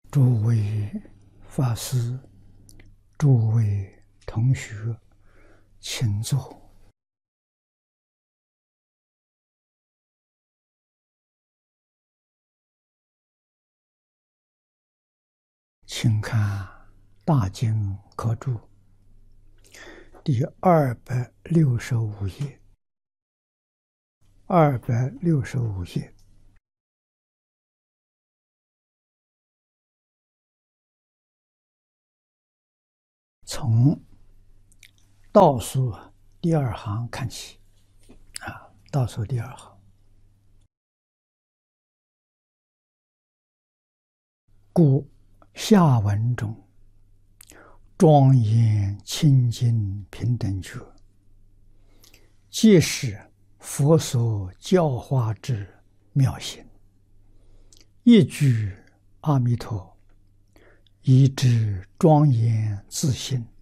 诸位法师、诸位同学，请坐。请看《大经科注》第265页。265页，从倒数第二行看起，倒数第二行。故下文中庄严清净平等觉，即是佛所教化之妙行，一句阿弥陀，以知庄严自性，